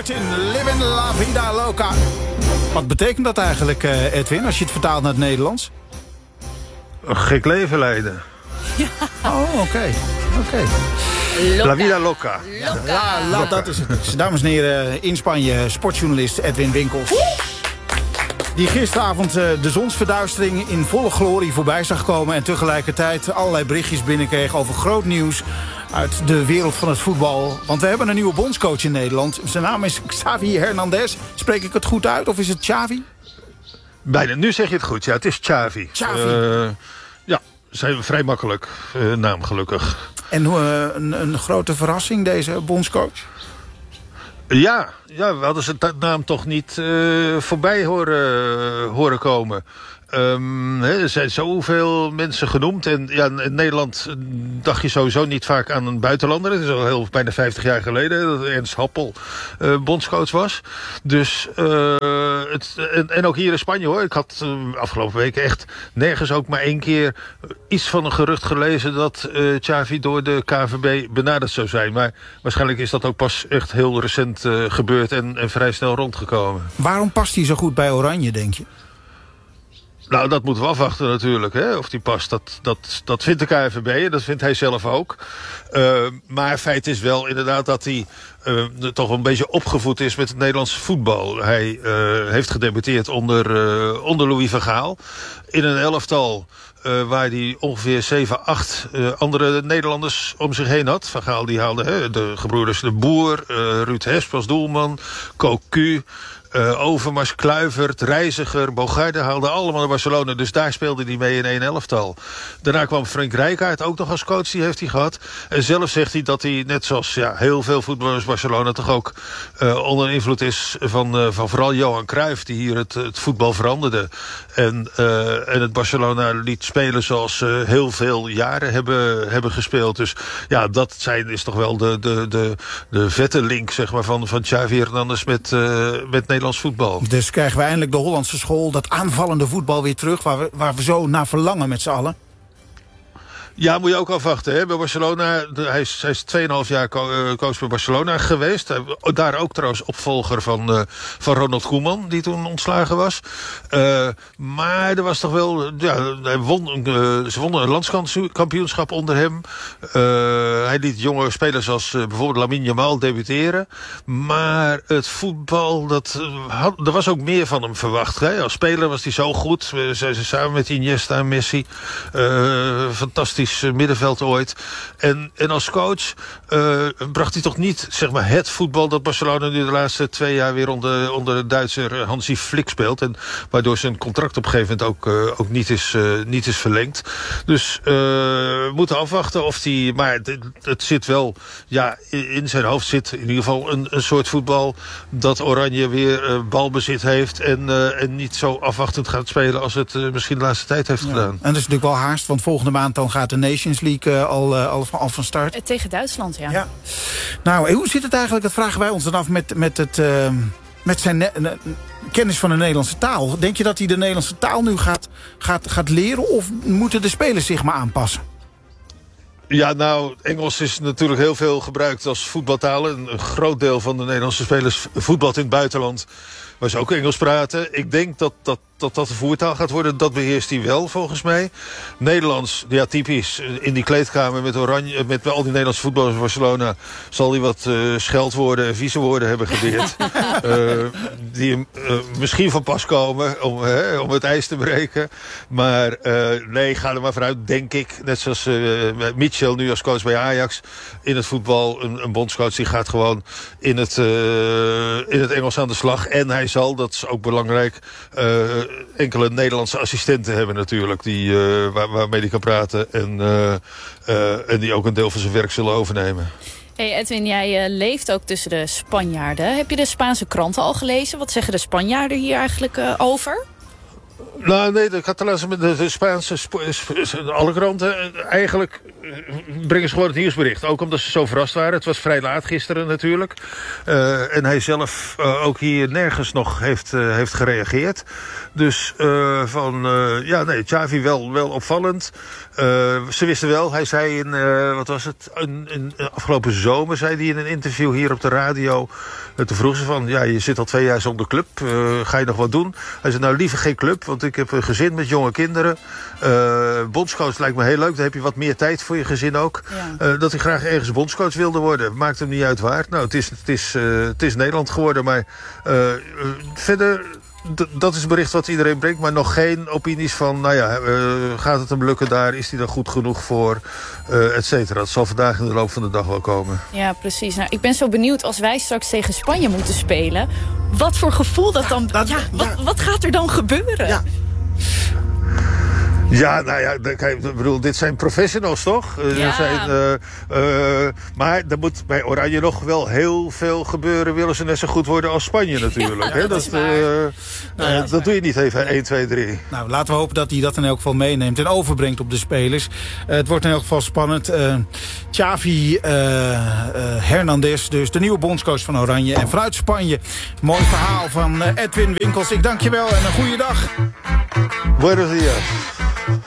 Martin, Living La Vida Loca. Wat betekent dat eigenlijk, Edwin, als je het vertaalt naar het Nederlands? Een gek leven leiden. Ja. Oh, oké. La vida loca. Ja, dat is het. Dames en heren, in Spanje, sportjournalist Edwin Winkels. Die gisteravond de zonsverduistering in volle glorie voorbij zag komen... en tegelijkertijd allerlei berichtjes binnenkreeg over groot nieuws... uit de wereld van het voetbal. Want we hebben een nieuwe bondscoach in Nederland. Zijn naam is Xavi Hernandez. Spreek ik het goed uit, of is het Xavi? Bijna, nu zeg je het goed. Ja, het is Xavi. Ja, zijn vrij makkelijk. Naam gelukkig. En een grote verrassing, deze bondscoach? Ja, we hadden zijn naam toch niet voorbij horen komen. Er zijn zoveel mensen genoemd. En ja, in Nederland dacht je sowieso niet vaak aan een buitenlander. Het is al bijna 50 jaar geleden dat Ernst Happel bondscoach was. Dus, en ook hier in Spanje hoor. Ik had afgelopen weken echt nergens ook maar 1 keer iets van een gerucht gelezen... dat Xavi door de KNVB benaderd zou zijn. Maar waarschijnlijk is dat ook pas echt heel recent gebeurd en vrij snel rondgekomen. Waarom past hij zo goed bij Oranje, denk je? Nou, dat moeten we afwachten natuurlijk, hè, of die past. Dat vindt de KNVB en dat vindt hij zelf ook. Maar feit is wel inderdaad dat hij toch een beetje opgevoed is met het Nederlandse voetbal. Hij heeft gedebuteerd onder Louis van Gaal. In een elftal waar hij ongeveer 7, 8 andere Nederlanders om zich heen had. Van Gaal die haalde de gebroeders De Boer, Ruud Hesp als doelman, Cocu... Overmars, Kluivert, Reiziger, Bogarde haalden allemaal naar Barcelona. Dus daar speelde hij mee in 1 elftal. Daarna kwam Frank Rijkaard ook nog als coach, die heeft hij gehad. En zelf zegt hij dat hij, net zoals heel veel voetballers Barcelona... toch ook onder invloed is van vooral Johan Cruijff... die hier het voetbal veranderde. En het Barcelona liet spelen zoals ze heel veel jaren hebben gespeeld. Dus ja, dat is toch wel de vette link zeg maar, van Xavi Hernandez met Nederlands voetbal. Dus krijgen we eindelijk de Hollandse school, dat aanvallende voetbal weer terug... waar we zo naar verlangen met z'n allen? Ja, moet je ook afwachten. Hè? Bij Barcelona, hij is 2,5 jaar coach bij Barcelona geweest. Daar ook trouwens opvolger van Ronald Koeman, die toen ontslagen was. Maar er was toch wel... Ja, ze wonnen een landskampioenschap onder hem. Hij liet jonge spelers als bijvoorbeeld Lamine Yamal debuteren. Maar het voetbal, er was ook meer van hem verwacht. Hè? Als speler was hij zo goed. Ze samen met Iniesta en Messi. Fantastisch middenveld ooit. En als coach bracht hij toch niet zeg maar, het voetbal dat Barcelona nu de laatste 2 jaar weer onder de Duitser Hansi Flick speelt. En waardoor zijn contract op een gegeven moment ook niet is verlengd. Dus we moeten afwachten of hij... Maar het zit wel... Ja, in zijn hoofd zit in ieder geval een soort voetbal dat Oranje weer balbezit heeft en niet zo afwachtend gaat spelen als het misschien de laatste tijd heeft gedaan. En dat is natuurlijk wel haast, want volgende maand dan gaat de Nations League al van start. Tegen Duitsland, ja. Nou, hoe zit het eigenlijk, dat vragen wij ons dan af met zijn kennis van de Nederlandse taal. Denk je dat hij de Nederlandse taal nu gaat leren of moeten de spelers zich maar aanpassen? Ja, nou, Engels is natuurlijk heel veel gebruikt als voetbaltaal. Een groot deel van de Nederlandse spelers voetbalt in het buitenland waar ze ook Engels praten. Ik denk dat de voertaal gaat worden. Dat beheerst hij wel, volgens mij. Nederlands, ja, typisch. In die kleedkamer met Oranje, met al die Nederlandse voetballers van Barcelona, zal hij wat scheldwoorden en vieze woorden hebben geleerd. Die misschien van pas komen om het ijs te breken. Maar nee, ga er maar vanuit, denk ik. Net zoals Mitchell nu als coach bij Ajax. In het voetbal, een bondscoach, die gaat gewoon in het Engels aan de slag. En hij zal, dat is ook belangrijk, enkele Nederlandse assistenten hebben natuurlijk, waarmee hij kan praten en die ook een deel van zijn werk zullen overnemen. Hey Edwin, jij leeft ook tussen de Spanjaarden. Heb je de Spaanse kranten al gelezen? Wat zeggen de Spanjaarden hier eigenlijk over? Nou, nee, ik had laatst met de Spaanse alle kranten. Eigenlijk brengen ze gewoon het nieuwsbericht. Ook omdat ze zo verrast waren. Het was vrij laat gisteren natuurlijk. En hij zelf ook hier nergens nog heeft gereageerd. Dus Xavi wel opvallend. Ze wisten wel, hij zei in afgelopen zomer, zei hij in een interview hier op de radio. Toen vroeg ze van, ja, je zit al 2 jaar zonder club. Ga je nog wat doen? Hij zei, nou liever geen club, want ik heb een gezin met jonge kinderen. Bondscoach lijkt me heel leuk. Dan heb je wat meer tijd voor je gezin ook. Ja. Dat hij graag ergens bondscoach wilde worden. Maakt hem niet uit waar. Nou, het is Nederland geworden. Maar verder, dat is het bericht wat iedereen brengt. Maar nog geen opinies van, gaat het hem lukken daar? Is hij er goed genoeg voor? Et cetera. Dat zal vandaag in de loop van de dag wel komen. Ja, precies. Nou, ik ben zo benieuwd als wij straks tegen Spanje moeten spelen. Wat voor gevoel dat dan... Wat gaat er dan gebeuren? Ja. Ja, nou ja, kijk, ik bedoel, dit zijn professionals, toch? Maar er moet bij Oranje nog wel heel veel gebeuren. Willen ze net zo goed worden als Spanje natuurlijk. Ja, dat doe je niet even 1, 2, 3. Nou, laten we hopen dat hij dat in elk geval meeneemt en overbrengt op de spelers. Het wordt in elk geval spannend. Xavi Hernandez, dus de nieuwe bondscoach van Oranje. En vanuit Spanje, mooi verhaal van Edwin Winkels. Ik dank je wel en een goede dag. Buenos días.